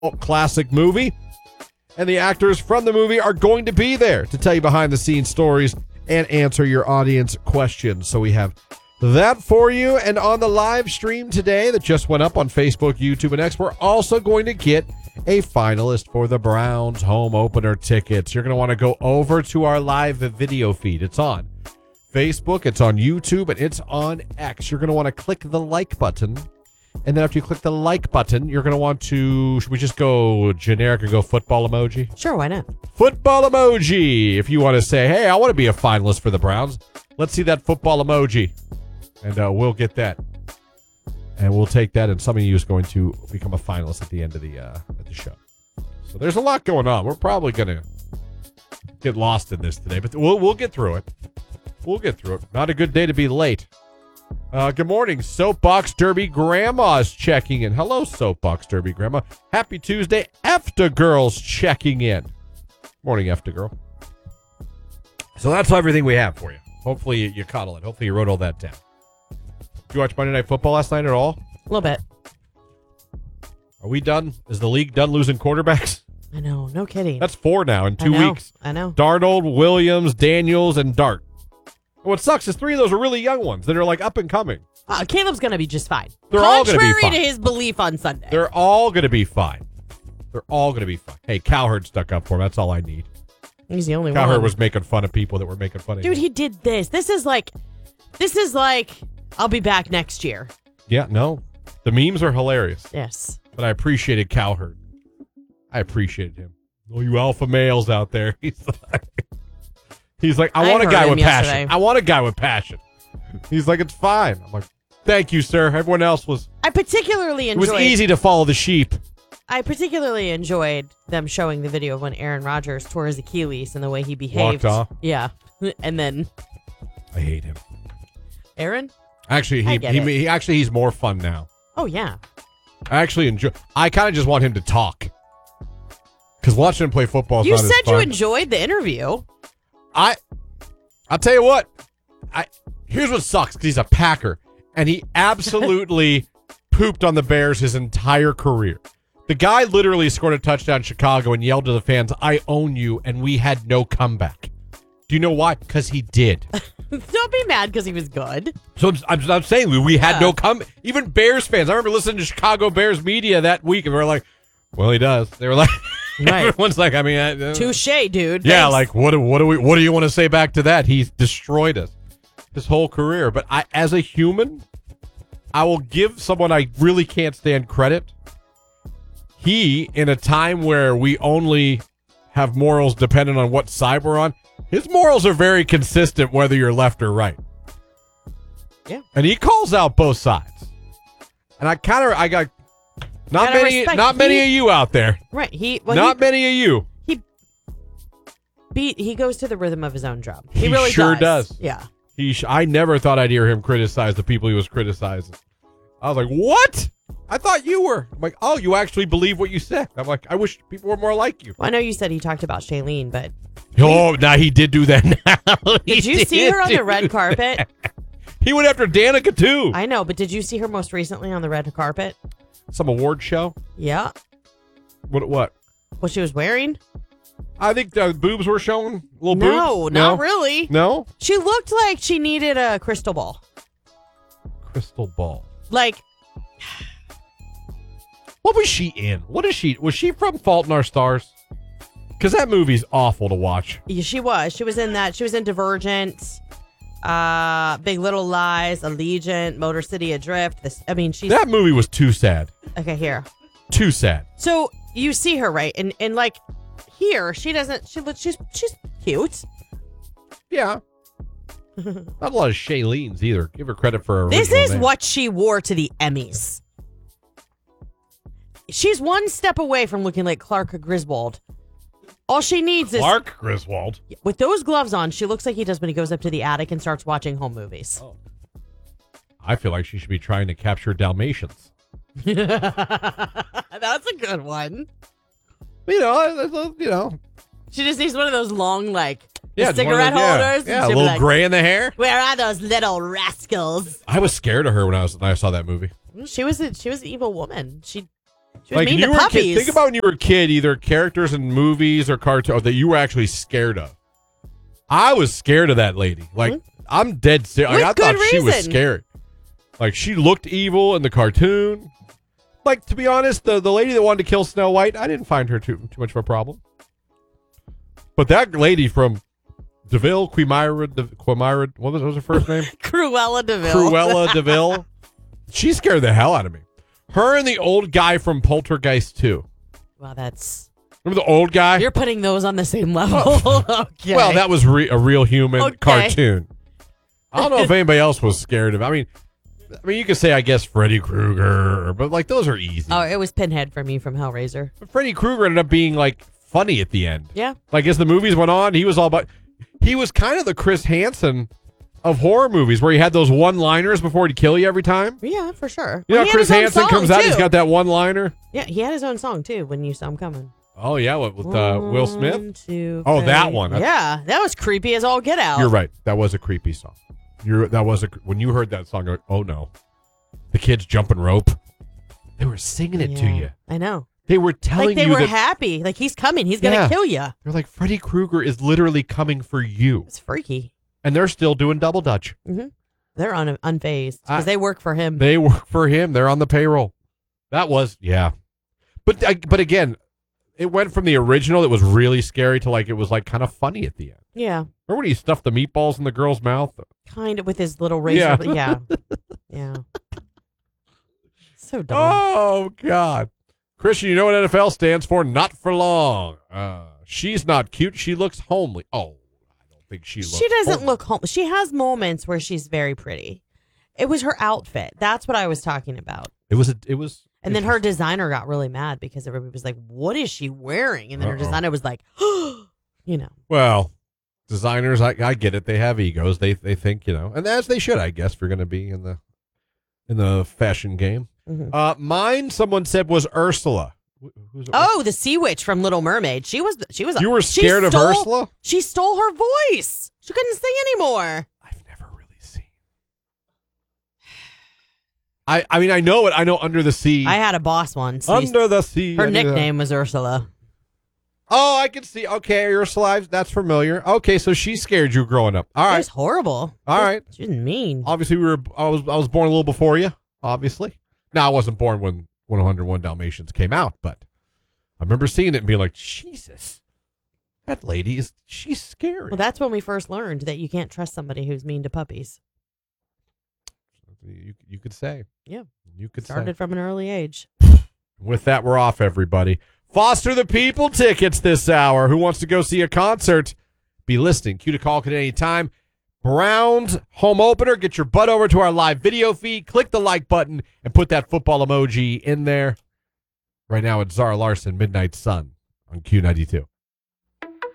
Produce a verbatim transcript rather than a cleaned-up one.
classic movie. And the actors from the movie are going to be there to tell you behind-the-scenes stories and answer your audience questions. So we have that for you. And on the live stream today that just went up on Facebook, YouTube, and X, we're also going to get a finalist for the Browns home opener tickets. You're going to want to go over to our live video feed. It's on Facebook, it's on YouTube, and it's on X. You're going to want to click the like button. And then after you click the like button, you're going to want to, should we just go generic and go football emoji? Sure, why not? Football emoji. If you want to say, hey, I want to be a finalist for the Browns, let's see that football emoji. And uh, we'll get that. And we'll take that, and some of you is going to become a finalist at the end of the uh, at the show. So there's a lot going on. We're probably going to get lost in this today, but we'll we'll get through it. We'll get through it. Not a good day to be late. Uh, good morning, Soapbox Derby Grandma's checking in. Hello, Soapbox Derby Grandma. Happy Tuesday. Efta Girl's checking in. Morning, Efta Girl. So that's everything we have for you. Hopefully you, you caught all it. Hopefully you wrote all that down. Did you watch Monday Night Football last night at all? A little bit. Are we done? Is the league done losing quarterbacks? I know. No kidding. That's four now in two I know, weeks. I know. Darnold, Williams, Daniels, and Dart. What sucks is three of those are really young ones that are like up and coming. Uh, Caleb's going to be just fine. They're all going to be Contrary fine. to his belief on Sunday. They're all going to be fine. They're all going to be fine. Hey, Cowherd stuck up for him. That's all I need. He's the only Cowherd one. was making fun of people that were making fun of Dude, him. he did this. This is like, this is like, I'll be back next year. Yeah, no. The memes are hilarious. Yes. But I appreciated Cowherd. I appreciated him. Oh, you alpha males out there. He's like, he's like I, I want a heard guy him with yesterday. passion. I want a guy with passion. He's like, it's fine. I'm like, thank you, sir. Everyone else was, I particularly it enjoyed. was easy to follow the sheep. I particularly enjoyed them showing the video of when Aaron Rodgers tore his Achilles and the way he behaved. Walked off. Yeah. And then I hate him. Aaron? Actually, I he, get he, it. he actually he's more fun now. Oh, yeah. I actually enjoy. I kind of just want him to talk. Because watching him play football is You not as said you fun. enjoyed the interview. I, I'll tell you what. I here's what sucks because he's a Packer and he absolutely pooped on the Bears his entire career. The guy literally scored a touchdown in Chicago and yelled to the fans, "I own you," and we had no comeback. Do you know why? Because he did. Don't be mad because he was good. So I'm, I'm, I'm saying we had Yeah. no come. Even Bears fans. I remember listening to Chicago Bears media that week, and we were like, "Well, he does." They were like, Right. everyone's like, I mean, I, uh, Touche, dude. yeah, Thanks. like what? do- What do we? What do you want to say back to that? He's destroyed us his whole career. But I, as a human, I will give someone I really can't stand credit. He, in a time where we only have morals dependent on what side we're on, his morals are very consistent whether you're left or right. Yeah. And he calls out both sides. And I kind of, I got not Gotta many, respect- not many he- of you out there. Right. He well, not he, many of you. he beat. He goes to the rhythm of his own drum. He, He really sure does. does. Yeah. He, sh- I never thought I'd hear him criticize the people he was criticizing. I was like, what? I thought you were. I'm like, oh, you actually believe what you said. I'm like, I wish people were more like you. Well, I know you said he talked about Shailene, but Oh, now he did do that now. He did you see her on do the red that. carpet? He went after Danica, too. I know, but did you see her most recently on the red carpet? Some award show? Yeah. What? What? What she was wearing? I think the boobs were showing. Little No, boobs? not really. No? She looked like she needed a crystal ball. Crystal ball. Like, What was she in? What is she? Was she from Fault in Our Stars? Because that movie's awful to watch. yeah, she was. She was in that. She was in Divergent, uh, Big Little Lies, Allegiant, Motor City Adrift. This, I mean, she's That movie was too sad. okay here. Too sad. So you see her right, and and like here, she doesn't. She looks. She's she's cute. Yeah. Not a lot of Shailene's either. Give her credit for her This original is name. what she wore to the Emmys. She's one step away from looking like Clark Griswold. All she needs Clark Griswold. is with those gloves on. She looks like he does when he goes up to the attic and starts watching home movies. Oh. I feel like she should be trying to capture Dalmatians. That's a good one. You know, you know. She just needs one of those long, like, Yeah, just one of cigarette those- yeah. holders. Yeah, and a she'll be little like, gray in the hair. Where are those little rascals? I was scared of her when I was when I saw that movie. She was a, she was an evil woman. She She was Like mean you to were a kid, puppies. think about when you were a kid, either characters in movies or cartoons that you were actually scared of. I was scared of that lady. Like Mm-hmm. I'm dead serious. Like, With I good thought she was reason. scary. Like she looked evil in the cartoon. Like to be honest, the, the lady that wanted to kill Snow White, I didn't find her too too much of a problem. But that lady from DeVille, Quimira, De, Quimira, what was, what was her first name? Cruella Deville. Cruella DeVille. She scared the hell out of me. Her and the old guy from Poltergeist two. Well, that's Remember the old guy? you're putting those on the same level. Okay. Well, that was re- a real human Okay. cartoon. I don't know if anybody else was scared of. I mean, I mean, you could say I guess Freddy Krueger, but like those are easy. Oh, it was Pinhead for me from Hellraiser. But Freddy Krueger ended up being like funny at the end. Yeah. Like as the movies went on, he was all about. He was kind of the Chris Hansen of horror movies, where he had those one-liners before he'd kill you every time. Yeah, for sure. You know, Well, he had Chris his own Hansen song, comes out, too. he's got that one-liner. Yeah, he had his own song too when you saw him coming. Oh yeah, with, with uh, Will Smith. One, two, Oh, that three. one. Yeah, that was creepy as all get out. You're right. That was a creepy song. You're that was a when you heard that song. You're like, oh no, the kids jumping rope. They were singing it to Yeah, you. I know. They were telling Like they you were that happy. Like he's coming. He's gonna Yeah. kill you. they're like Freddy Krueger is literally coming for you, It's freaky. and they're still doing double dutch. They're un- unfazed I- because they work for him. They work for him. They're on the payroll. That was yeah, but I- but again, it went from the original that was really scary to like it was like kind of funny at the end. yeah, Remember when he stuffed the meatballs in the girl's mouth? kind of with his little razor. Yeah. Yeah, yeah. yeah. So dumb. Oh God, Christian, you know what N F L stands for? Not for long. Uh, she's not cute. She looks homely. Oh, I don't think she looks. She doesn't homely. look home. She has moments where she's very pretty. It was her outfit. That's what I was talking about. It was. A, it was. And then her designer got really mad because everybody was like, "What is she wearing?" And then her Uh-oh. designer was like, "You know." Well, designers, I, I get it. They have egos. They they think you know, and as they should, I guess, if you're going to be in the in the fashion game. Mhm. Uh, mine, someone said, was Ursula. Wh- Who's Oh, the sea witch from Little Mermaid. She was. She was. You were she scared of stole- Ursula? She stole her voice. She couldn't sing anymore. I've never really seen. I I mean, I know it. I know Under the Sea. I had a boss once. So Under the Sea. her I knew that. nickname was Ursula. Oh, I can see. Okay, Ursula, that's familiar. Okay, so she scared you growing up. All It right. was horrible. All She was- right. She was mean. Obviously, we were. I was. I was born a little before you. Obviously. No, I wasn't born when one oh one Dalmatians came out, but I remember seeing it and being like, Jesus, that lady is. She's scary. Well, that's when we first learned that you can't trust somebody who's mean to puppies. you, you could say. Yeah. You could Started from an early age. say. With that, we're off, everybody. Foster the People tickets this hour. Who wants to go see a concert? Be listening. Cue to call at any time. Browns home opener. Get your butt over to our live video feed. Click the like button and put that football emoji in there. Right now, it's Zara Larson, Midnight Sun on Q ninety-two.